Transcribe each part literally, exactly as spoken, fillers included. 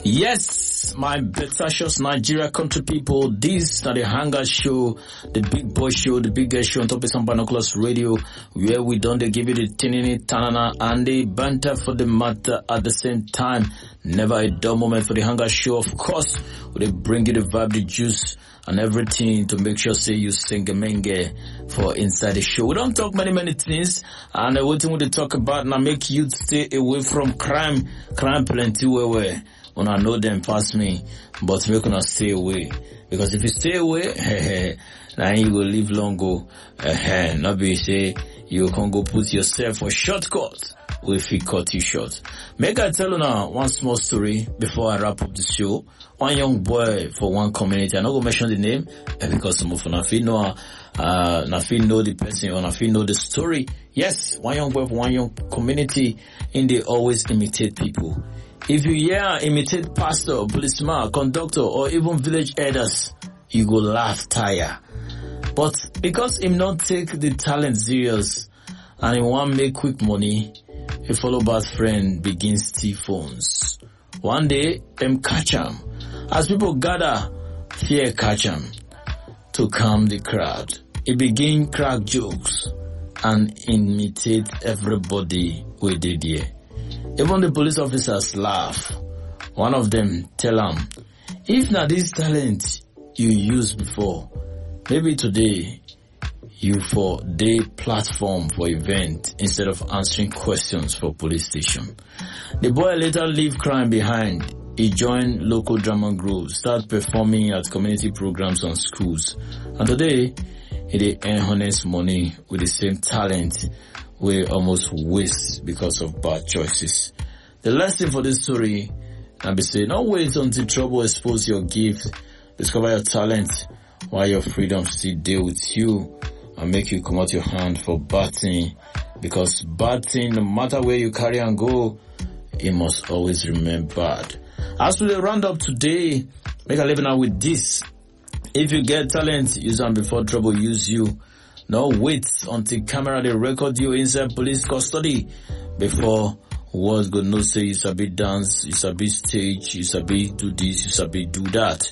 Yes, my Betashos Nigeria country people, this is the Hunger Show, the big boy show, the biggest show on Top of Some Binoculars Radio, where we don't they give you the tinini, tanana, and the banter for the matter at the same time. Never a dull moment for the Hunger Show, of course. They bring you the vibe, the juice, and everything to make sure say you sing a menge for inside the show. We don't talk many, many things, and uh, what thing we talk about now make you stay away from crime. Crime plenty where where. When I know them pass me, but make gonna stay away. Because if you stay away, now you will live long go. Uh, not be say you can go put yourself for shortcut if it cut you short. Make I tell you now one small story before I wrap up the show. One young boy for one community. I'm not gonna mention the name because some of you know, uh, Nafi know the person or Nafi know the story. Yes, one young boy for one young community, and they always imitate people. If you hear imitate pastor, policeman, conductor, or even village elders, you go laugh tire. But because him not take the talent serious and he want make quick money, a follow bad friend begins steal phones. One day, them catch him. As people gather, fear catch him. To calm the crowd, he begin crack jokes and imitate everybody who did there. Even the police officers laugh. One of them tell him, if not this talent you used before, maybe today you for day platform for event instead of answering questions for police station. The boy later leave crime behind. He joined local drama groups, start performing at community programs and schools. And today, he dey earn honest money with the same talent we almost waste because of bad choices. The lesson for this story can be said, don't wait until trouble expose your gift. Discover your talent while your freedom still deal with you and make you come out your hand for bad thing. Because bad thing, no matter where you carry and go, it must always remain bad. As we round up today, make a living out with this. If you get talent, use them before trouble use you. No wait until camera they record you inside police custody before world go know say you sabi dance, you sabi stage, you sabi do this, you sabi do that.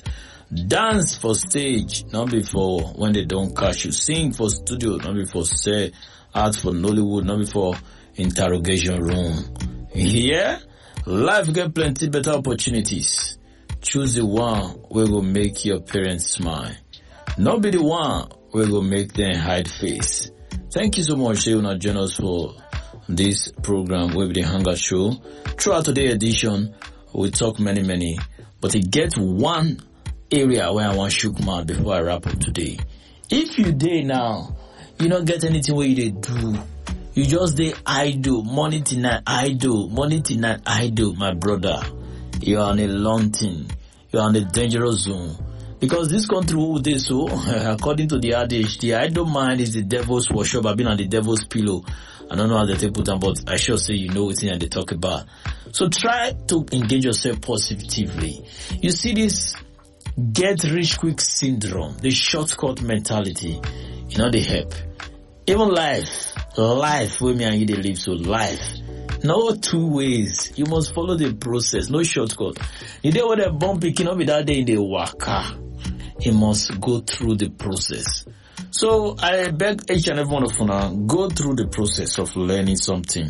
Dance for stage, not before when they don't catch you. Sing for studio, not before say art for Nollywood, not before interrogation room. Yeah? Life get plenty better opportunities. Choose the one where will make your parents smile. Not be the one where will make them hide face. Thank you so much, Shayuna, join us for this program with the Hunger Show. Throughout today's edition, we talk many, many, but it gets one area where I want shook mouth before I wrap up today. If you day now, you don't get anything where you do. You just day idle, money to night idle, money to night idle, my brother. You're on a long thing. You're on a dangerous zone. Because this country who they so, according to the adage, the idle mind is the devil's workshop. I've been on the devil's pillow. I don't know how they put them, but I sure say you know what they talk about. So try to engage yourself positively. You see this get rich quick syndrome, the shortcut mentality, you know, they help. Even life, life, where me and you they live, so life. No two ways. You must follow the process. No shortcut. The day when they're born picking up with that day in the waka, he must go through the process. So I beg each and every one of you now, go through the process of learning something.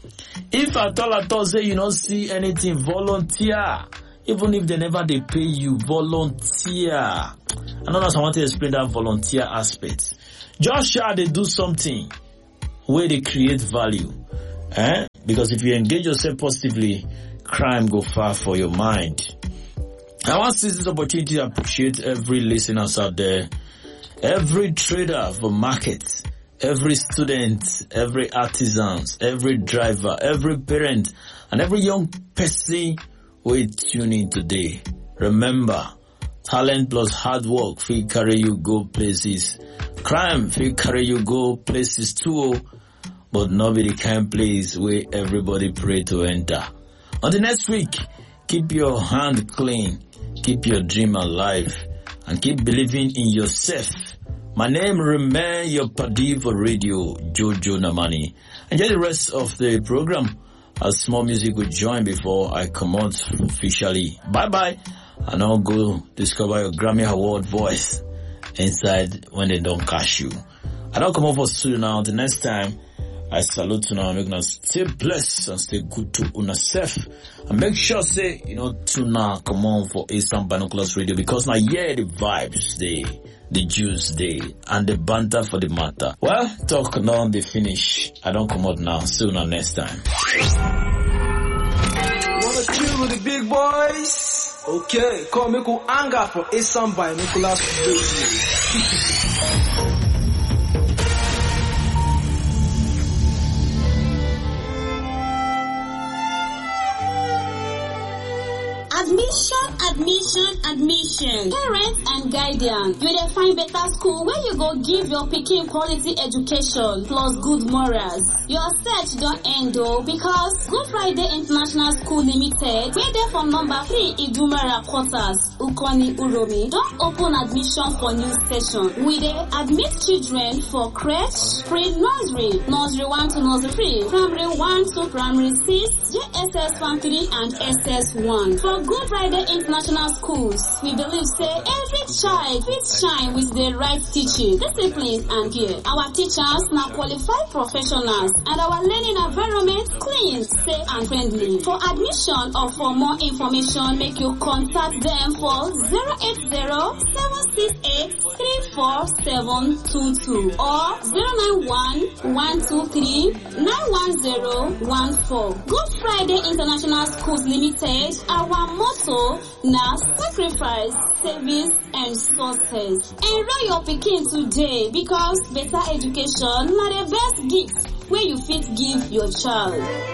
If at all at all say you don't see anything, volunteer. Even if they never they pay you, volunteer. I know that's I want to explain that volunteer aspect. Just sure they do something where they create value. Eh? Because if you engage yourself positively, crime go far for your mind. I want to seize this opportunity to appreciate every listener out there, every trader for markets, every student, every artisans, every driver, every parent, and every young person who is tuning today. Remember, talent plus hard work will carry you go places. Crime will carry you go places too. But not be the kind of place where everybody pray to enter. On the next week, keep your hand clean, keep your dream alive, and keep believing in yourself. My name remain your Paddy for Radio, Jojo Namani. Enjoy the rest of the program. A small music will join before I come out officially. Bye bye. And now go discover your Grammy Award voice inside when they don't catch you. I don't come up for soon now. The next time, I salute you now. Make una stay blessed and stay good to una self. And make sure say, you know, tune now come on for Eastern Binoculars Radio because now yeah the vibes they, the juice they, and the banter for the matter. Well, talk now they finish. I don't come out now. See you now next time. Wanna chill with the big boys? Okay, call me cool anger for Eastern Binoculars Radio. Admission, admission, admission. Parents and guardians, you dey find better school where you go give your pikin quality education plus good morals. Your search don't end though because Good Friday International School Limited, where they from number three Idumara Quarters, Ukoni Uromi, don't open admission for new session. We dey admit children for crèche, pre-nursery, nursery one to nursery three, primary one to primary six, J S S one three and S S one. For Good Friday International Schools, we believe say every child fit shine with the right teaching, discipline and care. Our teachers now qualified professionals and our learning environment clean, safe and friendly. For admission or for more information, make you contact them for zero eight zero, seven six eight, three four seven two two or zero nine one, one two three, nine one zero one four. Good Friday International Schools Limited, our motto now sacrifice, service and success. Enroll your pikin today because better education na the best gift where you fit give your child.